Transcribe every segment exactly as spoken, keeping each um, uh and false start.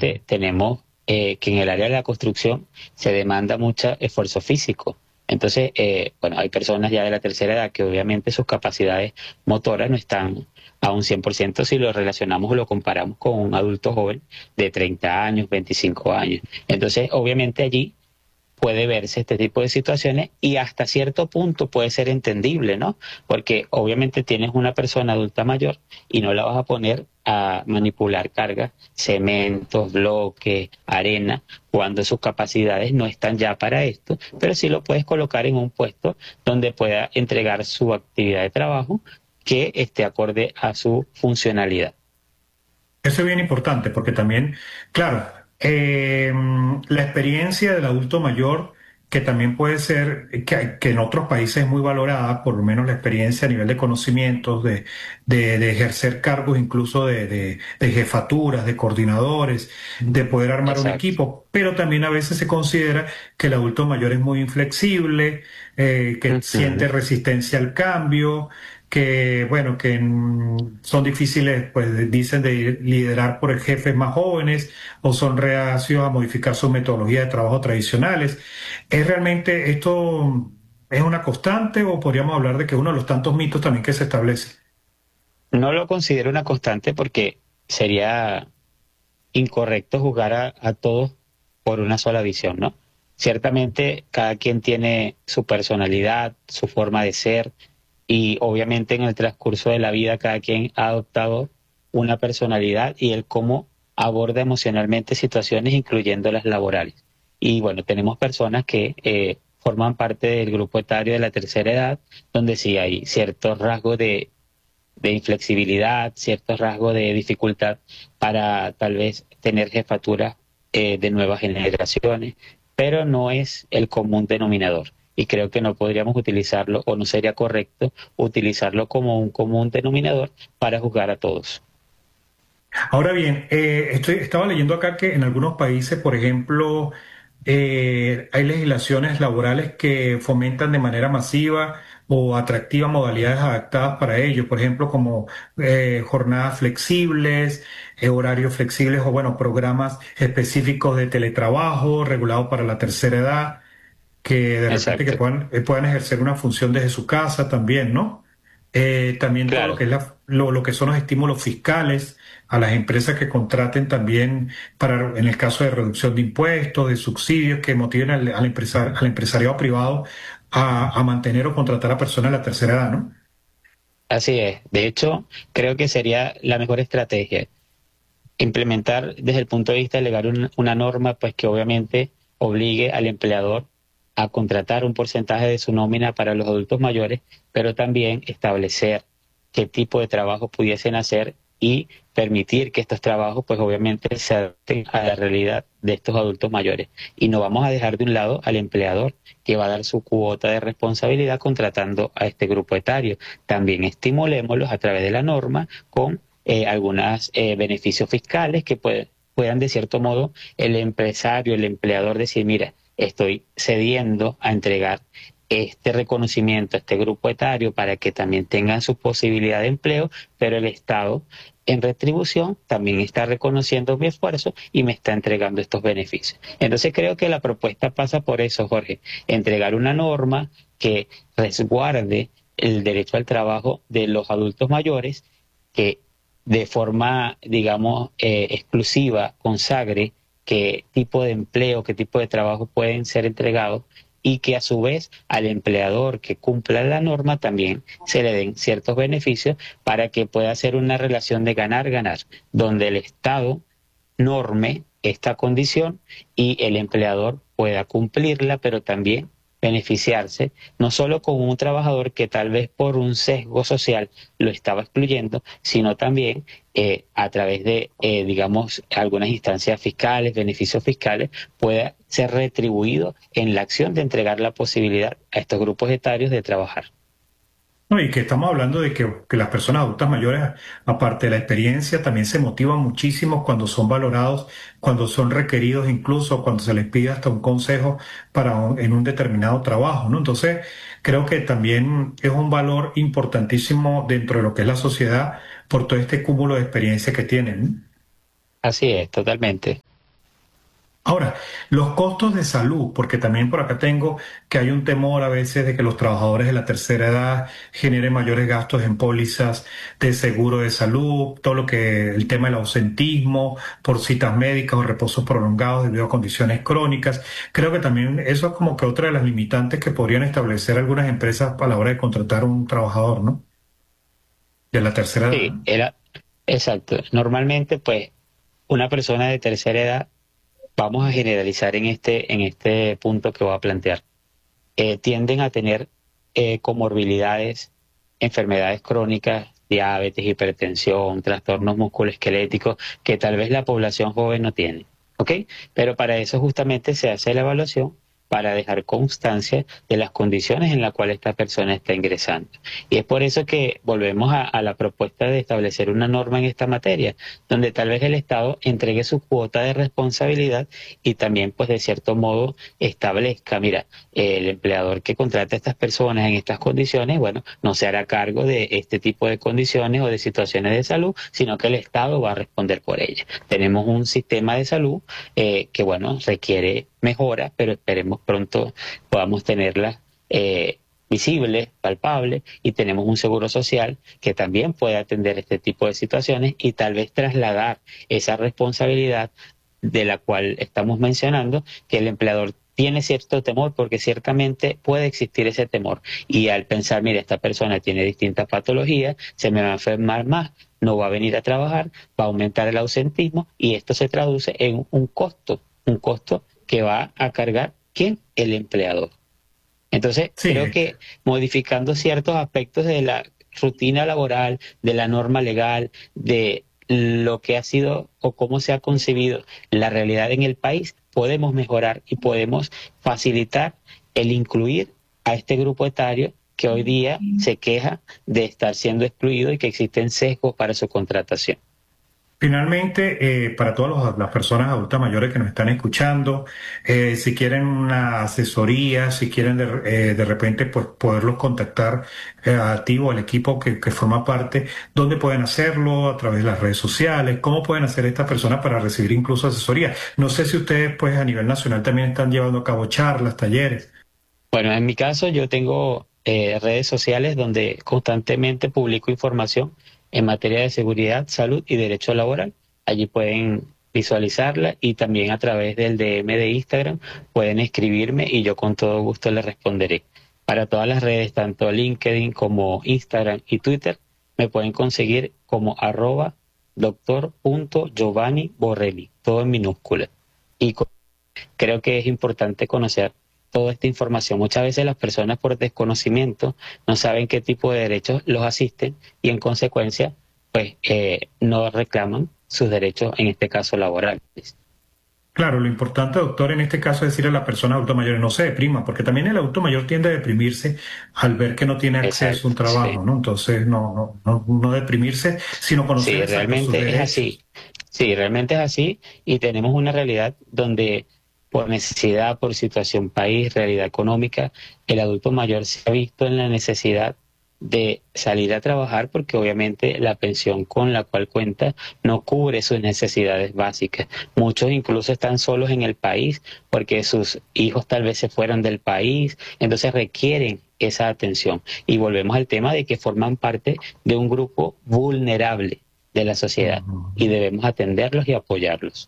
obviamente tenemos eh, que en el área de la construcción se demanda mucho esfuerzo físico. Entonces, eh, bueno, hay personas ya de la tercera edad que obviamente sus capacidades motoras no están a un cien por ciento si lo relacionamos o lo comparamos con un adulto joven de treinta años, veinticinco años. Entonces, obviamente allí puede verse este tipo de situaciones y hasta cierto punto puede ser entendible, ¿no? Porque obviamente tienes una persona adulta mayor y no la vas a poner a manipular cargas, cementos, bloques, arena, cuando sus capacidades no están ya para esto, pero sí lo puedes colocar en un puesto donde pueda entregar su actividad de trabajo que esté acorde a su funcionalidad. Eso es bien importante porque también, claro, eh, la experiencia del adulto mayor, que también puede ser, que, que en otros países es muy valorada, por lo menos la experiencia a nivel de conocimientos, de, de, de ejercer cargos incluso de, de, de jefaturas, de coordinadores, de poder armar un Exacto. equipo, pero también a veces se considera que el adulto mayor es muy inflexible, eh, que siente Ujú. resistencia al cambio, que, bueno, que mm, son difíciles, pues dicen, de liderar por jefes más jóvenes o son reacios a modificar sus metodologías de trabajo tradicionales. ¿Es realmente esto es una constante o podríamos hablar de que uno de los tantos mitos también que se establece? No lo considero una constante porque sería incorrecto juzgar a, a todos por una sola visión, ¿no? Ciertamente cada quien tiene su personalidad, su forma de ser y obviamente en el transcurso de la vida cada quien ha adoptado una personalidad y el cómo aborda emocionalmente situaciones, incluyendo las laborales. Y bueno, tenemos personas que eh, forman parte del grupo etario de la tercera edad, donde sí hay ciertos rasgos de de inflexibilidad, ciertos rasgos de dificultad para tal vez tener jefatura eh, de nuevas generaciones, pero no es el común denominador. Y creo que no podríamos utilizarlo, o no sería correcto utilizarlo como un común denominador para juzgar a todos. Ahora bien, eh, estoy, estaba leyendo acá que en algunos países, por ejemplo, eh, hay legislaciones laborales que fomentan de manera masiva o atractiva modalidades adaptadas para ello, por ejemplo, como eh, jornadas flexibles, eh, horarios flexibles o, bueno, programas específicos de teletrabajo regulados para la tercera edad, que de repente que Exacto, puedan, eh, puedan ejercer una función desde su casa también, ¿no? Eh, también todo lo claro. que es la- lo, lo que son los estímulos fiscales a las empresas que contraten también para, en el caso de reducción de impuestos, de subsidios que motiven al, al, empresar- al empresariado privado a, a mantener o contratar a personas de la tercera edad, ¿no? Así es. De hecho, creo que sería la mejor estrategia implementar desde el punto de vista legal una, una norma pues que obviamente obligue al empleador a contratar un porcentaje de su nómina para los adultos mayores, pero también establecer qué tipo de trabajo pudiesen hacer y permitir que estos trabajos pues obviamente se adapten a la realidad de estos adultos mayores. Y no vamos a dejar de un lado al empleador que va a dar su cuota de responsabilidad contratando a este grupo etario. También estimulémoslos a través de la norma con eh, algunos eh, beneficios fiscales que puede- puedan de cierto modo el empresario, el empleador decir, mira, estoy cediendo a entregar este reconocimiento a este grupo etario para que también tengan su posibilidad de empleo, pero el Estado en retribución también está reconociendo mi esfuerzo y me está entregando estos beneficios. Entonces creo que la propuesta pasa por eso, Jorge, entregar una norma que resguarde el derecho al trabajo de los adultos mayores, que de forma, digamos, eh, exclusiva consagre qué tipo de empleo, qué tipo de trabajo pueden ser entregados y que a su vez al empleador que cumpla la norma también se le den ciertos beneficios para que pueda ser una relación de ganar-ganar, donde el Estado norme esta condición y el empleador pueda cumplirla, pero también beneficiarse, no solo con un trabajador que tal vez por un sesgo social lo estaba excluyendo, sino también eh, a través de, eh, digamos, algunas instancias fiscales, beneficios fiscales, pueda ser retribuido en la acción de entregar la posibilidad a estos grupos etarios de trabajar. No, y que estamos hablando de que, que las personas adultas mayores, aparte de la experiencia, también se motivan muchísimo cuando son valorados, cuando son requeridos, incluso cuando se les pide hasta un consejo para un- en un determinado trabajo, ¿no? Entonces, creo que también es un valor importantísimo dentro de lo que es la sociedad por todo este cúmulo de experiencia que tienen, ¿no? Así es, totalmente. Ahora, los costos de salud, porque también por acá tengo que hay un temor a veces de que los trabajadores de la tercera edad generen mayores gastos en pólizas de seguro de salud, todo lo que el tema del ausentismo por citas médicas o reposos prolongados debido a condiciones crónicas. Creo que también eso es como que otra de las limitantes que podrían establecer algunas empresas a la hora de contratar un trabajador, ¿no? De la tercera edad, Sí, ¿no? era exacto. Normalmente, pues, una persona de tercera edad, vamos a generalizar en este, en este punto que voy a plantear, eh, tienden a tener eh, comorbilidades, enfermedades crónicas, diabetes, hipertensión, trastornos musculoesqueléticos, que tal vez la población joven no tiene. ¿Ok? Pero para eso justamente se hace la evaluación para dejar constancia de las condiciones en las cuales esta persona está ingresando. Y es por eso que volvemos a, a la propuesta de establecer una norma en esta materia, donde tal vez el Estado entregue su cuota de responsabilidad y también, pues, de cierto modo, establezca, mira, el empleador que contrata a estas personas en estas condiciones, bueno, no se hará cargo de este tipo de condiciones o de situaciones de salud, sino que el Estado va a responder por ellas. Tenemos un sistema de salud eh, que, bueno, requiere mejoras, pero esperemos pronto podamos tenerlas eh, visibles, palpables, y tenemos un seguro social que también puede atender este tipo de situaciones y tal vez trasladar esa responsabilidad de la cual estamos mencionando, que el empleador tiene cierto temor, porque ciertamente puede existir ese temor. Y al pensar, mira, esta persona tiene distintas patologías, se me va a enfermar más, no va a venir a trabajar, va a aumentar el ausentismo y esto se traduce en un costo, un costo que va a cargar ¿quién? El empleador. Entonces, creo Sí, que modificando ciertos aspectos de la rutina laboral, de la norma legal, de lo que ha sido o cómo se ha concebido la realidad en el país, podemos mejorar y podemos facilitar el incluir a este grupo etario que hoy día se queja de estar siendo excluido y que existen sesgos para su contratación. finalmente, eh, para todas los- las personas adultas mayores que nos están escuchando, eh, si quieren una asesoría, si quieren de, eh, de repente pues, poderlos contactar eh, a ti o al equipo que, que forma parte, ¿dónde pueden hacerlo? ¿A través de las redes sociales? ¿Cómo pueden hacer estas personas para recibir incluso asesoría? No sé si ustedes pues a nivel nacional también están llevando a cabo charlas, talleres. Bueno, en mi caso yo tengo eh, redes sociales donde constantemente publico información en materia de seguridad, salud y derecho laboral. Allí pueden visualizarla y también a través del D M de Instagram pueden escribirme y yo con todo gusto les responderé. Para todas las redes, tanto LinkedIn como Instagram y Twitter, me pueden conseguir como arroba doctor punto Giovanni Borrelli, todo en minúscula. Y co- creo que es importante conocer toda esta información. Muchas veces las personas por desconocimiento no saben qué tipo de derechos los asisten y en consecuencia pues eh, no reclaman sus derechos, en este caso laborales. Claro, lo importante, doctor, en este caso es decir a la persona adulta mayor, no se deprima, porque también el adulto mayor tiende a deprimirse al ver que no tiene acceso a un Exacto, trabajo, sí. ¿no? Entonces, no, no, no, no deprimirse, sino conocer Sí, exacto sus realmente es así. derechos. Sí, realmente es así y tenemos una realidad donde por necesidad, por situación país, realidad económica, el adulto mayor se ha visto en la necesidad de salir a trabajar porque obviamente la pensión con la cual cuenta no cubre sus necesidades básicas. Muchos incluso están solos en el país porque sus hijos tal vez se fueron del país, entonces requieren esa atención. Y volvemos al tema de que forman parte de un grupo vulnerable de la sociedad y Ujú. debemos atenderlos y apoyarlos.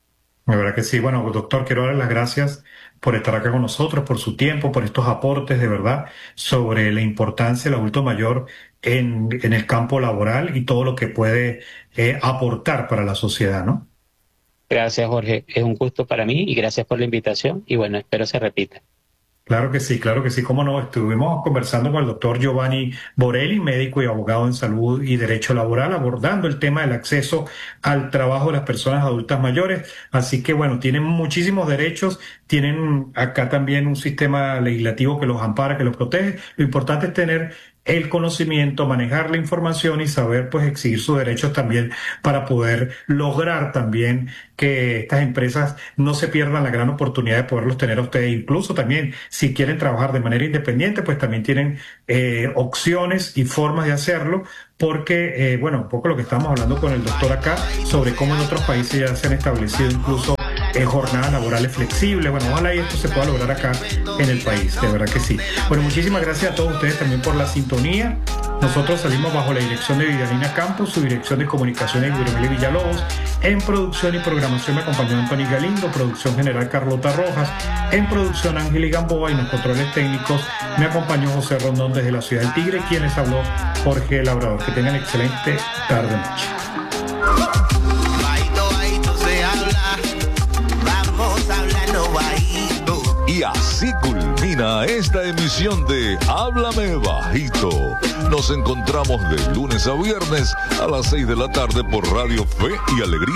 De verdad que sí. Bueno, doctor, quiero darle las gracias por estar acá con nosotros, por su tiempo, por estos aportes de verdad sobre la importancia del adulto mayor en, en el campo laboral y todo lo que puede eh, aportar para la sociedad, ¿no? Gracias, Jorge. Es un gusto para mí y gracias por la invitación y bueno, espero se repita. Claro que sí, claro que sí, cómo no. Estuvimos conversando con el doctor Giovanni Borelli, médico y abogado en salud y derecho laboral, abordando el tema del acceso al trabajo de las personas adultas mayores. Así que bueno, tienen muchísimos derechos, tienen acá también un sistema legislativo que los ampara, que los protege. Lo importante es tener el conocimiento, manejar la información y saber pues exigir sus derechos también para poder lograr también que estas empresas no se pierdan la gran oportunidad de poderlos tener a ustedes. Incluso también, si quieren trabajar de manera independiente, pues también tienen eh, opciones y formas de hacerlo, porque, eh, bueno, un poco lo que estamos hablando con el doctor acá, sobre cómo en otros países ya se han establecido incluso eh, jornadas laborales flexibles. Bueno, ojalá y esto se pueda lograr acá en el país, de verdad que sí. Bueno, muchísimas gracias a todos ustedes también por la sintonía. Nosotros salimos bajo la dirección de Vivianina Campos, su dirección de comunicaciones Guillermo Villalobos. En producción y programación me acompañó Antonio Galindo, producción general Carlota Rojas, en producción Ángel y Gamboa y en los controles técnicos me acompañó José Rondón desde la ciudad del Tigre, quien les habló Jorge Labrador. Que tengan excelente tarde-noche. Y así culmina esta emisión de Háblame Bajito. Nos encontramos de lunes a viernes a las seis de la tarde por Radio Fe y Alegría.